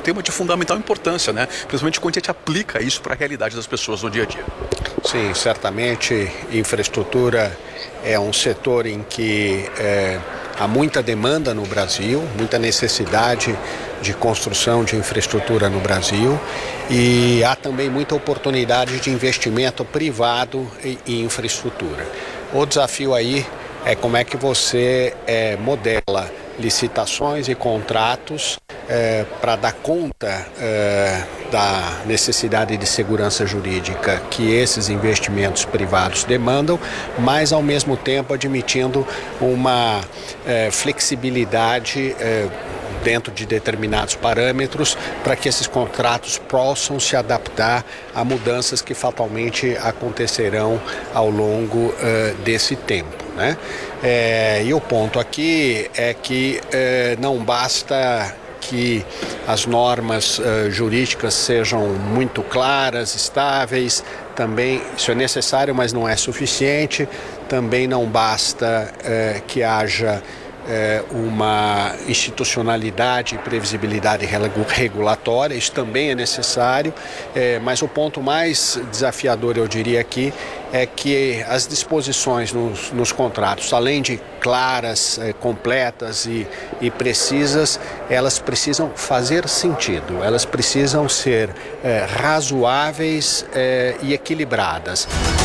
tema de fundamental importância, né? Principalmente quando a gente aplica isso para a realidade das pessoas no dia a dia. Sim, certamente infraestrutura é um setor em que há muita demanda no Brasil, muita necessidade de construção de infraestrutura no Brasil e há também muita oportunidade de investimento privado em infraestrutura. O desafio aí é como é que você modela licitações e contratos para dar conta da necessidade de segurança jurídica que esses investimentos privados demandam, mas ao mesmo tempo admitindo uma flexibilidade dentro de determinados parâmetros para que esses contratos possam se adaptar a mudanças que fatalmente acontecerão ao longo desse tempo, né? E o ponto aqui é que não basta que as normas jurídicas sejam muito claras, estáveis, também isso é necessário, mas não é suficiente. Também não basta que haja uma institucionalidade e previsibilidade regulatória, isso também é necessário, mas o ponto mais desafiador, eu diria aqui, é que as disposições nos contratos, além de claras, completas e precisas, elas precisam fazer sentido, elas precisam ser razoáveis e equilibradas.